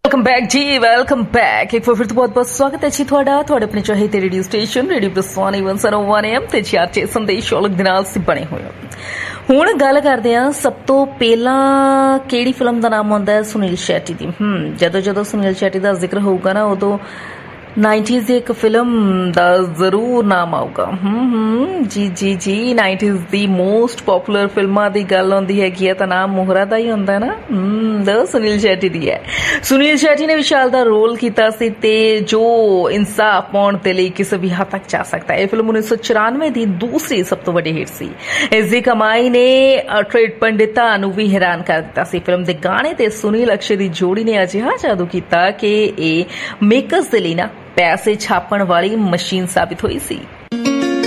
welcome back एक बार फिर तो बहुत बहुत स्वागत है जी ਤੁਹਾਡਾ ਆਪਣੇ ਚਾਹੇ ਤੇ ਰੇਡੀਓ ਸਟੇਸ਼ਨ ਰੇਡੀਓ ਬਸਵਾਨੀ 101 AM ਤੇ ਚਾਰਚੇ ਸੰਦੇਸ਼ ਔਲਖ ਦੇ ਨਾਲ ਸੀ ਬਣੇ ਹੋਏ ਹੁਣ ਗੱਲ ਕਰਦੇ ਆ ਸਭ ਤੋਂ ਪਹਿਲਾਂ ਕਿਹੜੀ ਫਿਲਮ ਦਾ ਨਾਮ ਆਉਂਦਾ ਹੈ ਸੁਨੀਲ ਸ਼ੈਟੀ ਦੀ ਜਦੋਂ ਸੁਨੀਲ ਸ਼ੈਟੀ ਦਾ ਜ਼ਿਕਰ ਹੋਊਗਾ ਨਾ ਉਦੋਂ 90s ਦੀ ਇੱਕ ਫਿਲਮ ਦਾ ਜ਼ਰੂਰ ਨਾਮ ਆਊਗਾ ਜੀ 90s ਦੀ ਮੋਸਟ ਪਪੂਲਰ ਫਿਲਮਾਂ ਦੀ ਗੱਲ ਆਉਂਦੀ ਹੈਗੀ ਹੈ ਤਾਂ ਨਾਮ ਮੋਹਰਾ ਦਾ ਹੀ ਹੁੰਦਾ ਨਾ ਸੁਨੀਲ ਸ਼ੈਟੀ ਦੀ ਹੈ ਸੁਨੀਲ ਸ਼ੈਟੀ ਨੇ ਵਿਸ਼ਾਲ ਦਾ ਰੋਲ ਕੀਤਾ ਸੀ ਤੇ ਜੋ ਇਨਸਾਫ ਪਾਉਣ ਦੇ ਲਈ ਕਿਸੇ ਵੀ ਹੱਦ ਤੱਕ ਜਾ ਸਕਦਾ ਹੈ ਇਹ ਫਿਲਮ 1994 ਦੀ ਦੂਸਰੀ ਸਭ ਤੋਂ ਵੱਡੀ ਹਿੱਟ ਸੀ ਇਸ ਦੀ ਕਮਾਈ ਨੇ ਟ੍ਰੇਡ ਪੰਡਿਤਾਂ ਨੂੰ ਵੀ ਹੈਰਾਨ ਕਰ ਦਿੱਤਾ ਸੀ ਫਿਲਮ ਦੇ ਗਾਣੇ ਤੇ ਸੁਨੀਲ ਅਕਸ਼ੇ ਦੀ ਜੋੜੀ ਨੇ ਅਜਿਹਾ ਜਾਦੂ ਕੀਤਾ ਕਿ ਇਹ ਮੇਕਰਸ ਦੇ ਲਈ ਨਾ ਪੈਸੇ ਛਾਪਣ ਵਾਲੀ ਮਸ਼ੀਨ ਸਾਬਿਤ ਹੋਈ ਸੀ